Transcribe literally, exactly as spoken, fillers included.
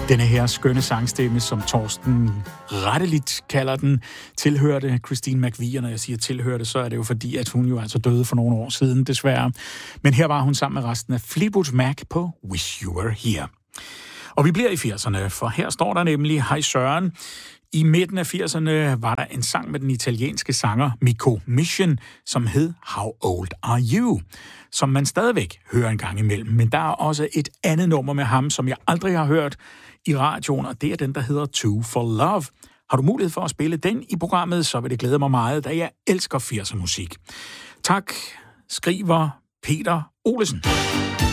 Denne her skønne sangstemme, som Torsten retteligt kalder den, tilhørte Christine McVie, og når jeg siger tilhørte, så er det jo fordi, at hun jo altså døde for nogle år siden, desværre. Men her var hun sammen med resten af Fleetwood Mac på Wish You Were Here. Og vi bliver i firserne, for her står der nemlig, hej Søren, i midten af firserne var der en sang med den italienske sanger Miko Mission, som hed How Old Are You?, som man stadigvæk hører en gang imellem. Men der er også et andet nummer med ham, som jeg aldrig har hørt i radioen, og det er den, der hedder Two for Love. Har du mulighed for at spille den i programmet, så vil det glæde mig meget, da jeg elsker firser musik. Tak, skriver Peter Olesen.